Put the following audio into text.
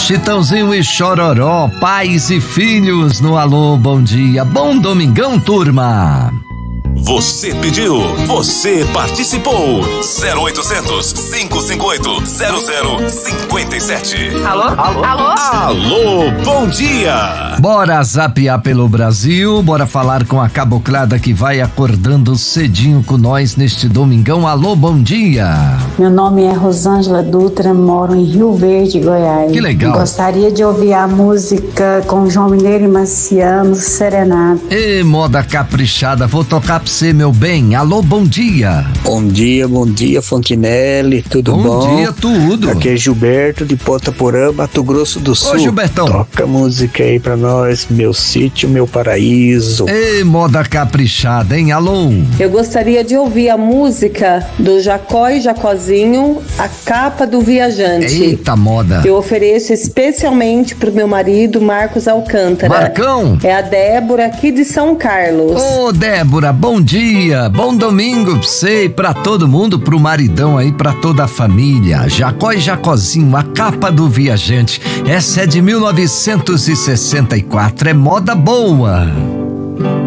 Chitãozinho e Chororó, pais e filhos no Alô Bom Dia. Bom domingão, turma. Você pediu, você participou. 0800 558 0057. Alô? Alô? Alô? Alô, bom dia. Bora zapear pelo Brasil, bora falar com a caboclada que vai acordando cedinho com nós neste domingão. Alô, bom dia. Meu nome é Rosângela Dutra, moro em Rio Verde, Goiás. Que legal. Gostaria de ouvir a música com João Mineiro e Marciano, Serenata. Ê, moda caprichada, vou tocar pra você, meu bem. Alô, bom dia. Bom dia, Fontinelli, tudo bom? Bom dia, tudo. Aqui é Gilberto de Ponta Porã, Mato Grosso do Sul. Ô, Gilbertão. Toca música aí pra nós, Meu Sítio, Meu Paraíso. Ê, moda caprichada, hein? Alô. Eu gostaria de ouvir a música do Jacó e Jacozinho, A Capa do Viajante. Eita, moda. Eu ofereço especialmente pro meu marido, Marcos Alcântara. Marcão. É a Débora aqui de São Carlos. Ô, Débora, bom dia, bom domingo pra você e pra todo mundo, pro maridão aí, pra toda a família. Jacó e Jacozinho, A Capa do Viajante. Essa é de 1964, é moda boa.